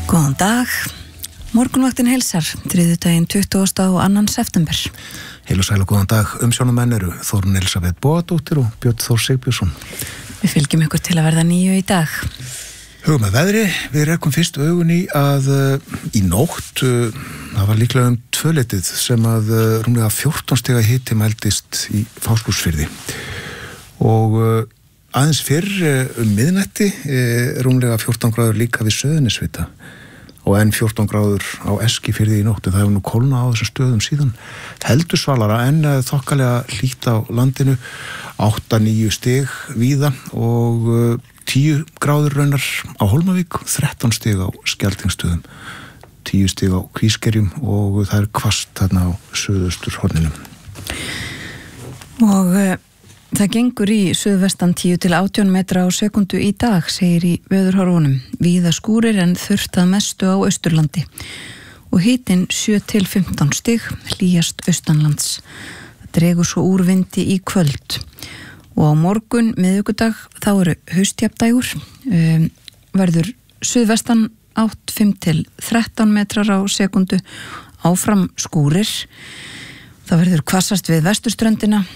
Góðan dag, morgunvaktin heilsar, þriðjudaginn 22. september. Heil og sæl og góðan dag, umsjónamenn eru Þórunn Elisabeth Bogadóttir og Björn Þór Sigbjörnsson. Við fylgjum ykkur til að verða 9 í dag. Hugum með veðri, við rekum fyrst augun í að í nótt, það var líklega 2 sem að rúmlega 14 stiga hiti mældist í Fáskrúðsfirði og aðeins fyrr miðnætti rúmlega 14 gráður líka við Suðurnesvita og enn 14 gráður á Eskifirði í nótt, en það hefur nú kólnað á þessum stöðum síðan. Heldur svalara en þokkalega hlýtt á landinu, 8-9 stig víða og 10 gráður raunar á Hólmavík, 13 stig á Skeldingsstöðum, 10 stig á Kvískerjum og það er hvasst þarna á suðausturhorninu. Og það gengur í suðvestan 10 til 18 metra á sekundu í dag, segir í veðurhorfunum. Víða skúrir en þurrt að mestu á Austurlandi og hitinn 7 til 15 stig, hlýjast austanlands. Það dregur svo úr vindi í kvöld. Og á morgun, miðvikudag, þá eru haustjafndægur, verður suðvestan 8-5 til 13 metrar á sekundu, áfram skúrir. Það verður hvassast við vesturströndina